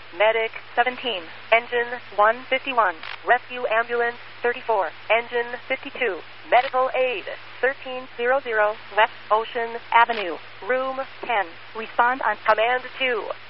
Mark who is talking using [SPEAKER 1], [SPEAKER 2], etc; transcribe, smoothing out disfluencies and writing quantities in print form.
[SPEAKER 1] Medic 17, Engine 151, Rescue Ambulance 34, Engine 52, Medical Aid 1300 West Ocean Avenue, Room 10. Respond on Command 2.